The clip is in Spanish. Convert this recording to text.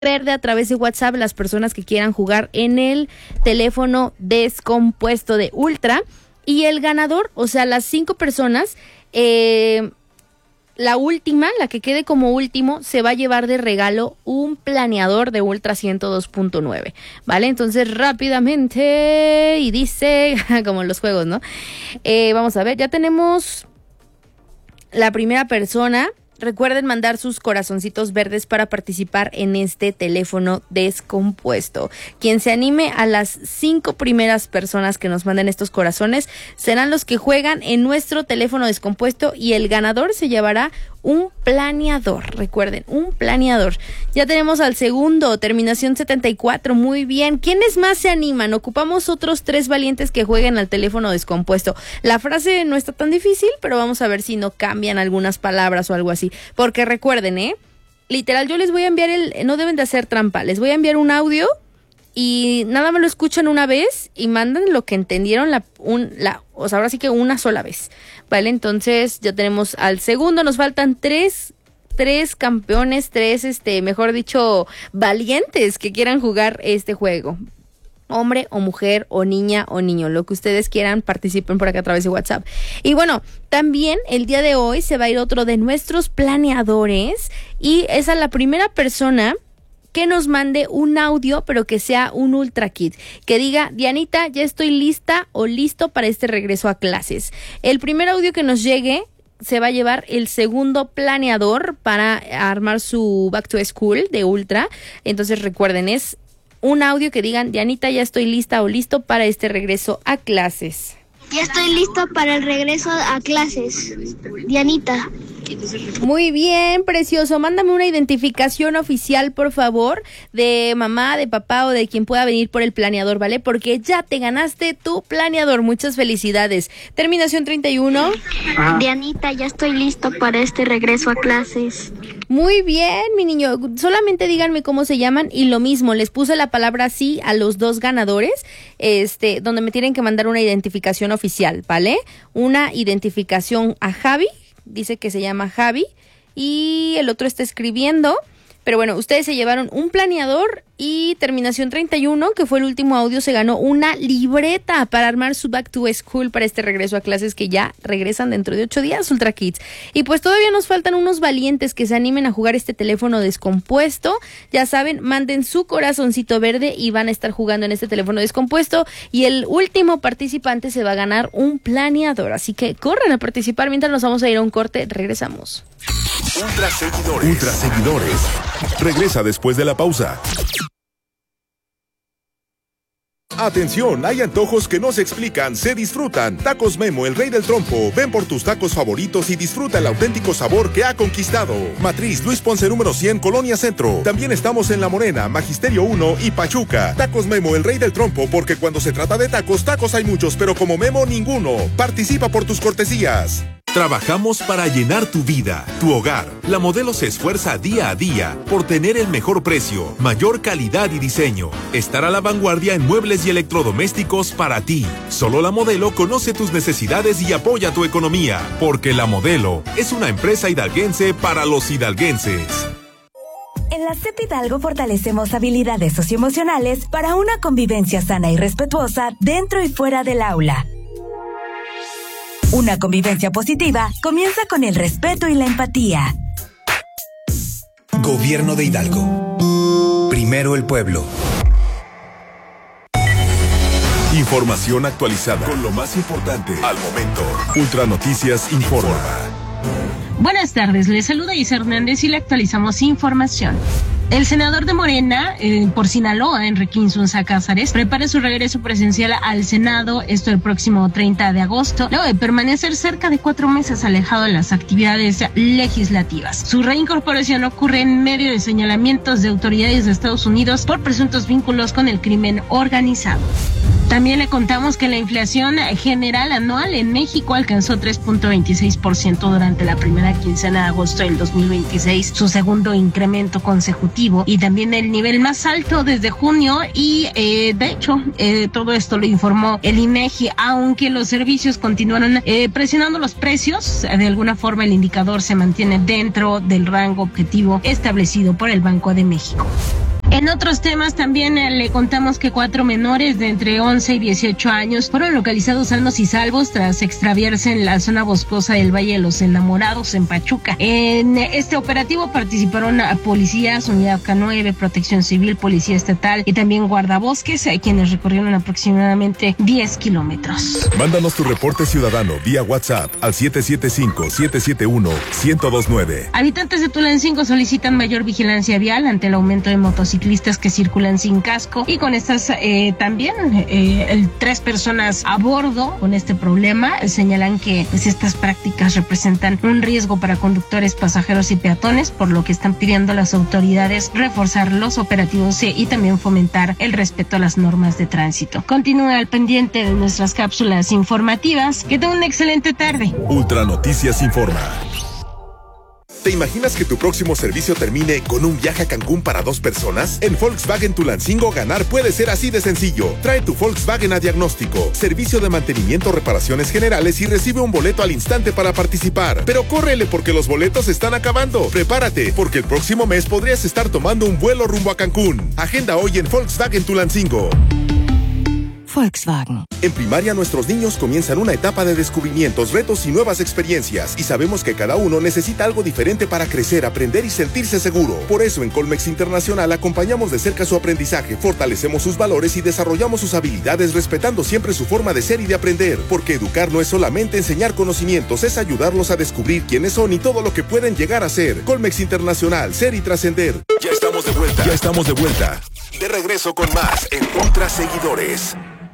verde a través de WhatsApp las personas que quieran jugar en el teléfono descompuesto de Ultra. Y el ganador, o sea, las 5 personas, la última, la que quede como último, se va a llevar de regalo un planeador de Ultra 102.9, ¿vale? Entonces, rápidamente, y dice, como en los juegos, ¿no? Vamos a ver, ya tenemos la primera persona. Recuerden mandar sus corazoncitos verdes para participar en este teléfono descompuesto. Quien se anime a las 5 primeras personas que nos manden estos corazones serán los que juegan en nuestro teléfono descompuesto y el ganador se llevará un planeador. Recuerden, un planeador. Ya tenemos al segundo, terminación 74. Muy bien. ¿Quiénes más se animan? Ocupamos otros 3 valientes que jueguen al teléfono descompuesto. La frase no está tan difícil, pero vamos a ver si no cambian algunas palabras o algo así. Porque recuerden, literal, yo les voy a enviar no deben de hacer trampa, les voy a enviar un audio y nada más lo escuchan una vez y mandan lo que entendieron o sea, ahora sí que una sola vez, ¿vale? Entonces ya tenemos al segundo, nos faltan 3 campeones, 3, mejor dicho, valientes que quieran jugar este juego. Hombre o mujer o niña o niño, lo que ustedes quieran, participen por acá a través de WhatsApp. Y bueno, también el día de hoy se va a ir otro de nuestros planeadores y es a la primera persona que nos mande un audio, pero que sea un Ultra Kit, que diga: Dianita, ya estoy lista o listo para este regreso a clases. El primer audio que nos llegue se va a llevar el segundo planeador para armar su Back to School de Ultra. Entonces recuerden, es un audio que digan: Dianita, ya estoy lista o listo para este regreso a clases. Ya estoy listo para el regreso a clases, Dianita. Muy bien, precioso. Mándame una identificación oficial, por favor, de mamá, de papá o de quien pueda venir por el planeador, ¿vale? Porque ya te ganaste tu planeador. Muchas felicidades. Terminación 31. Dianita, ya estoy listo para este regreso a clases. Muy bien, mi niño. Solamente díganme cómo se llaman y lo mismo, les puse la palabra sí a los 2 ganadores, donde me tienen que mandar una identificación oficial, ¿vale? Una identificación a Javi, dice que se llama Javi, y el otro está escribiendo. Pero bueno, ustedes se llevaron un planeador y terminación 31, que fue el último audio, se ganó una libreta para armar su Back to School para este regreso a clases que ya regresan dentro de 8 días, Ultra Kids. Y pues todavía nos faltan unos valientes que se animen a jugar este teléfono descompuesto. Ya saben, manden su corazoncito verde y van a estar jugando en este teléfono descompuesto. Y el último participante se va a ganar un planeador. Así que corran a participar mientras nos vamos a ir a un corte. Regresamos. Ultra Seguidores. Regresa después de la pausa. Atención, hay antojos que no se explican, se disfrutan. Tacos Memo, el rey del trompo. Ven por tus tacos favoritos y disfruta el auténtico sabor que ha conquistado. Matriz, Luis Ponce número 100, Colonia Centro. También estamos en La Morena, Magisterio 1 y Pachuca. Tacos Memo, el rey del trompo, porque cuando se trata de tacos, tacos hay muchos, pero como Memo, ninguno. Participa por tus cortesías. Trabajamos para llenar tu vida, tu hogar. La Modelo se esfuerza día a día por tener el mejor precio, mayor calidad y diseño. Estar a la vanguardia en muebles y electrodomésticos para ti. Solo La Modelo conoce tus necesidades y apoya tu economía, porque La Modelo es una empresa hidalguense para los hidalguenses. En la CEP Hidalgo fortalecemos habilidades socioemocionales para una convivencia sana y respetuosa dentro y fuera del aula. Una convivencia positiva comienza con el respeto y la empatía. Gobierno de Hidalgo. Primero el pueblo. Información actualizada con lo más importante al momento. Ultra Noticias informa. Buenas tardes, les saluda Isa Hernández y le actualizamos información. El senador de Morena, por Sinaloa, Enrique Insunza Cázares, prepara su regreso presencial al Senado, esto el próximo 30 de agosto, luego de permanecer cerca de 4 meses alejado de las actividades legislativas. Su reincorporación ocurre en medio de señalamientos de autoridades de Estados Unidos por presuntos vínculos con el crimen organizado. También le contamos que la inflación general anual en México alcanzó 3.26% durante la primera quincena de agosto del 2026, su segundo incremento consecutivo y también el nivel más alto desde junio y de hecho todo esto lo informó el INEGI, aunque los servicios continuaron presionando los precios, de alguna forma el indicador se mantiene dentro del rango objetivo establecido por el Banco de México. En otros temas también le contamos que 4 menores de entre 11 y 18 años fueron localizados sanos y salvos tras extraviarse en la zona boscosa del Valle de los Enamorados en Pachuca. En este operativo participaron policías, Unidad K9, Protección Civil, Policía Estatal y también guardabosques, quienes recorrieron aproximadamente 10 kilómetros. Mándanos tu reporte ciudadano vía WhatsApp al 775-771-1029. Habitantes de Tulancingo solicitan mayor vigilancia vial ante el aumento de motociclistas que circulan sin casco y con estas también 3 personas a bordo con este problema. Señalan que pues, estas prácticas representan un riesgo para conductores, pasajeros y peatones, por lo que están pidiendo a las autoridades reforzar los operativos y también fomentar el respeto a las normas de tránsito. Continúa al pendiente de nuestras cápsulas informativas. Que tenga una excelente tarde. Ultra Noticias informa. ¿Te imaginas que tu próximo servicio termine con un viaje a Cancún para 2 personas? En Volkswagen Tulancingo ganar puede ser así de sencillo. Trae tu Volkswagen a diagnóstico, servicio de mantenimiento, reparaciones generales y recibe un boleto al instante para participar. Pero córrele porque los boletos se están acabando. Prepárate, porque el próximo mes podrías estar tomando un vuelo rumbo a Cancún. Agenda hoy en Volkswagen Tulancingo. Volkswagen. En primaria nuestros niños comienzan una etapa de descubrimientos, retos y nuevas experiencias, y sabemos que cada uno necesita algo diferente para crecer, aprender y sentirse seguro. Por eso en Colmex Internacional acompañamos de cerca su aprendizaje, fortalecemos sus valores y desarrollamos sus habilidades respetando siempre su forma de ser y de aprender, porque educar no es solamente enseñar conocimientos, es ayudarlos a descubrir quiénes son y todo lo que pueden llegar a ser. Colmex Internacional, ser y trascender. Ya estamos de vuelta. De regreso con más en Ultra Seguidores.